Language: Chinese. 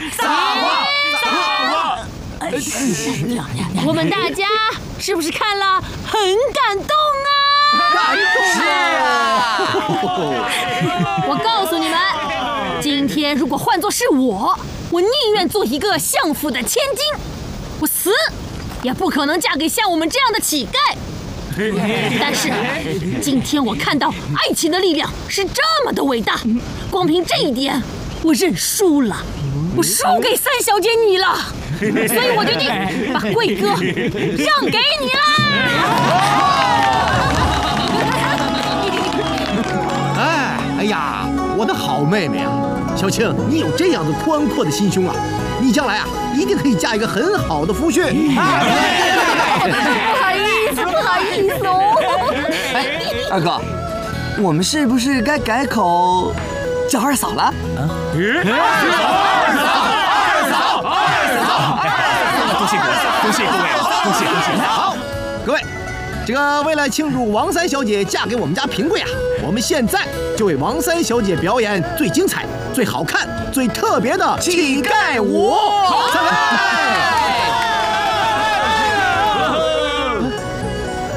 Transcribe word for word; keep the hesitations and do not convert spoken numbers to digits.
撒谎！撒谎！ 我们大家是不是看了很感动啊？ 感动啊！ 我告诉你们，今天如果换作是我，我宁愿做一个相府的千金，我死也不可能嫁给像我们这样的乞丐。但是今天我看到爱情的力量是这么的伟大，光凭这一点，我认输了，我输给三小姐你了，所以我决定把贵哥让给你啦！ 哎哎呀，我的好妹妹啊，小青，你有这样子宽阔的心胸啊，你将来啊一定可以嫁一个很好的夫婿。 不好意思，不好意思哦。 哎，二哥，我们是不是该改口叫二嫂了？啊？ 二嫂，二嫂，二嫂，二嫂！多谢各位，多谢各位，多谢多谢。 好，各位，这个为了庆祝王三小姐嫁给我们家平贵啊，我们现在就为王三小姐表演最精彩、最好看、最特别的乞丐舞。